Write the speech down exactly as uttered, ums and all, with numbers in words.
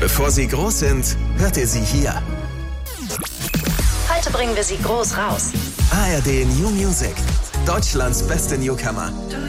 Bevor sie groß sind, hört ihr sie hier. Heute bringen wir sie groß raus. A R D New Music. Deutschlands beste Newcomer.